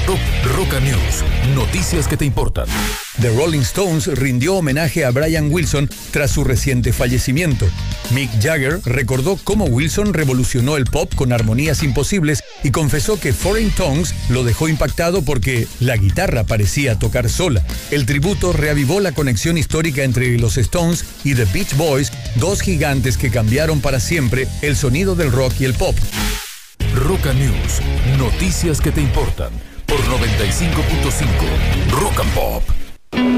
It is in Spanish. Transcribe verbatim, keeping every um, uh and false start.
Roca News, noticias que te importan. The Rolling Stones rindió homenaje a Brian Wilson tras su reciente fallecimiento. Mick Jagger recordó cómo Wilson revolucionó el pop con armonías imposibles y confesó que Foreign Tongues lo dejó impactado porque la guitarra parecía tocar sola. El tributo reavivó la conexión histórica entre los Stones y The Beach Boys, dos gigantes que cambiaron para siempre el sonido del rock y el pop. Roca News, noticias que te importan por noventa y cinco punto cinco Rock and Pop.